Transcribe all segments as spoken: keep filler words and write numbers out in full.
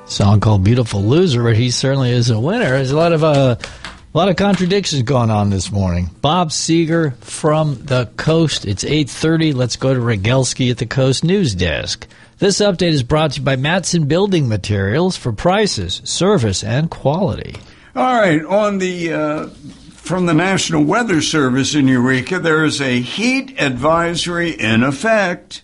Song called Beautiful Loser, but he certainly is a winner. There's a lot of uh, a lot of contradictions going on this morning. Bob Seeger from the Coast. It's eight thirty. Let's go to Rogelski at the Coast News Desk. This update is brought to you by Matson Building Materials for prices, service, and quality. All right, on the uh, from the National Weather Service in Eureka, there is a heat advisory in effect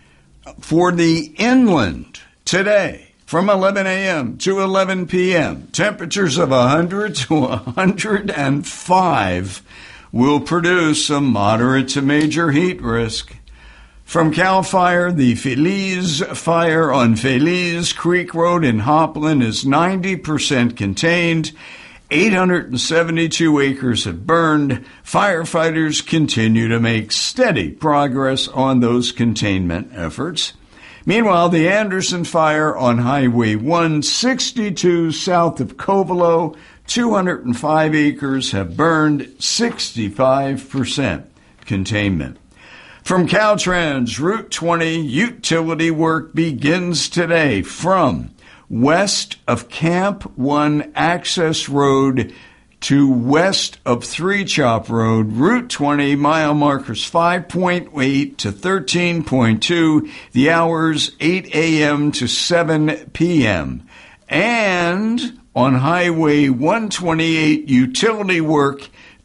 for the inland today from eleven a.m. to eleven p.m. Temperatures of one hundred to one hundred five will produce a moderate to major heat risk. From CAL FIRE, the Feliz fire on Feliz Creek Road in Hopland is ninety percent contained. eight hundred seventy-two acres have burned. Firefighters continue to make steady progress on those containment efforts. Meanwhile, the Anderson fire on Highway one sixty-two south of Covelo, two hundred five acres have burned, sixty-five percent containment. From Caltrans, Route twenty utility work begins today from west of Camp one Access Road to west of Three Chop Road. Route twenty, mile markers five point eight to thirteen point two, the hours eight a.m. to seven p.m. And on Highway one twenty-eight, utility work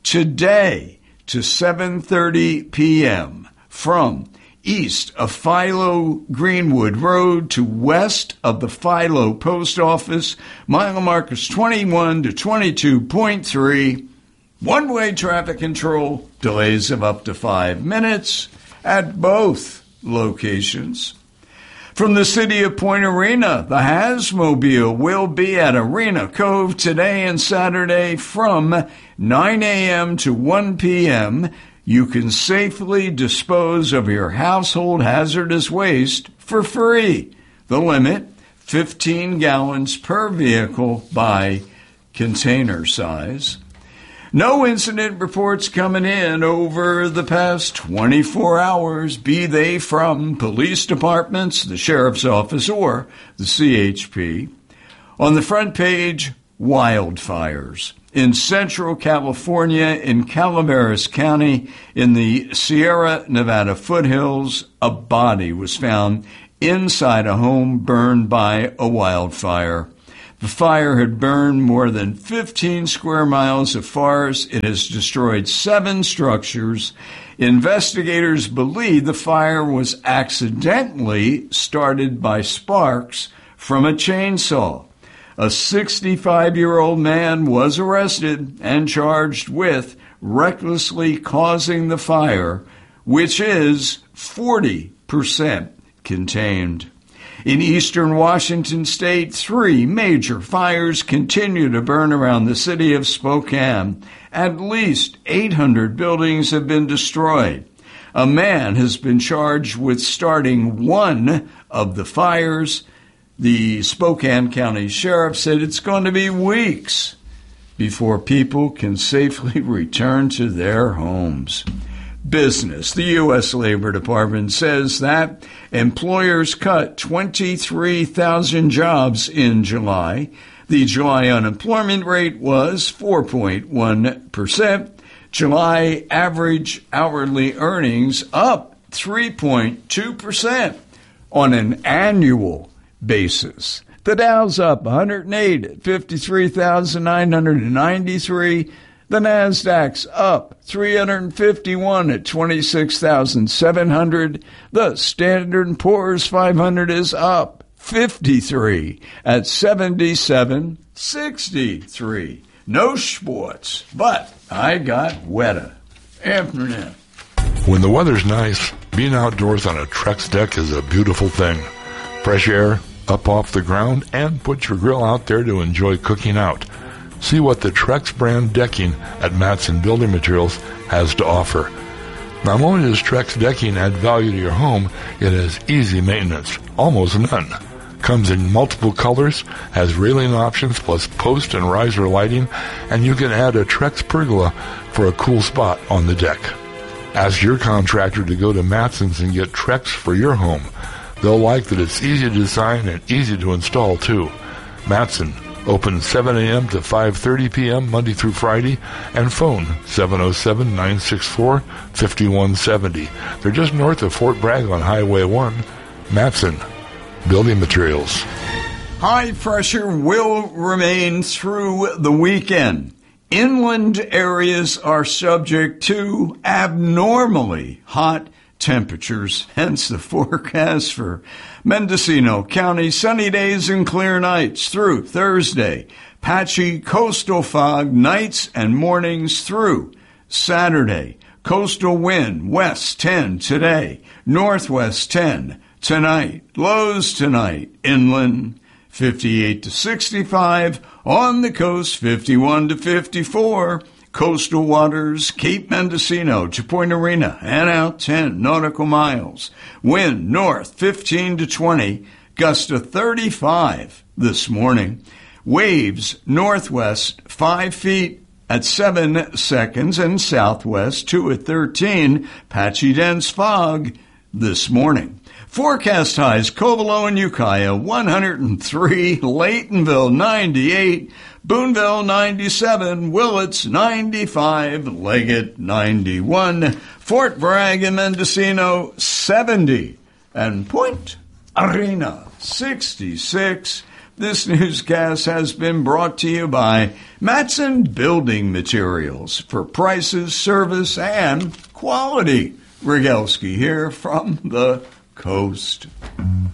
today to seven thirty p.m. from east of Philo Greenwood Road to west of the Philo Post Office, mile markers twenty-one to twenty-two point three. One-way traffic control, delays of up to five minutes at both locations. From the city of Point Arena, the Hazmobile will be at Arena Cove today and Saturday from nine a.m. to one p.m. You can safely dispose of your household hazardous waste for free. The limit, fifteen gallons per vehicle by container size. No incident reports coming in over the past twenty-four hours, be they from police departments, the sheriff's office, or the C H P. On the front page, wildfires. In Central California, in Calaveras County, in the Sierra Nevada foothills, a body was found inside a home burned by a wildfire. The fire had burned more than fifteen square miles of forest. It has destroyed seven structures. Investigators believe the fire was accidentally started by sparks from a chainsaw. A sixty-five-year-old man was arrested and charged with recklessly causing the fire, which is forty percent contained. In eastern Washington state, three major fires continue to burn around the city of Spokane. At least eight hundred buildings have been destroyed. A man has been charged with starting one of the fires. The Spokane County Sheriff said it's going to be weeks before people can safely return to their homes. Business. The U S Labor Department says that employers cut twenty-three thousand jobs in July. The July unemployment rate was four point one percent. July average hourly earnings up three point two percent on an annual basis. The Dow's up one hundred eight at fifty-three thousand nine hundred ninety-three. The Nasdaq's up three hundred fifty-one at twenty-six thousand seven hundred. The Standard and Poor's five hundred is up fifty-three at seventy-seven sixty-three. No sports, but I got Weta. Afternoon. When the weather's nice, being outdoors on a Trex deck is a beautiful thing. Fresh air, up off the ground, and put your grill out there to enjoy cooking out. See what the Trex brand decking at Matson Building Materials has to offer. Not only does Trex decking add value to your home, it has easy maintenance, almost none. Comes in multiple colors, has railing options plus post and riser lighting, and you can add a Trex pergola for a cool spot on the deck. Ask your contractor to go to Matson's and get Trex for your home. They'll like that it's easy to design and easy to install, too. Matson, open seven a.m. to five thirty p.m. Monday through Friday, and phone seven oh seven, nine six four, five one seven oh. They're just north of Fort Bragg on Highway one. Matson, Building Materials. High pressure will remain through the weekend. Inland areas are subject to abnormally hot temperatures, hence the forecast for Mendocino County. Sunny days and clear nights through Thursday. Patchy coastal fog nights and mornings through Saturday. Coastal wind west ten today, northwest ten tonight. Lows tonight, inland fifty-eight to sixty-five, on the coast fifty-one to fifty-four. Coastal waters, Cape Mendocino to Point Arena, and out ten nautical miles. Wind north fifteen to twenty, gust to thirty-five this morning. Waves northwest five feet at seven seconds, and southwest two at thirteen. Patchy dense fog this morning. Forecast highs, Covelo and Ukiah, one hundred three, Laytonville, ninety-eight, Boonville, ninety-seven, Willits, ninety-five, Leggett, ninety-one, Fort Bragg and Mendocino, seventy, and Point Arena, sixty-six. This newscast has been brought to you by Matson Building Materials for prices, service, and quality. Rogalski here from the coast.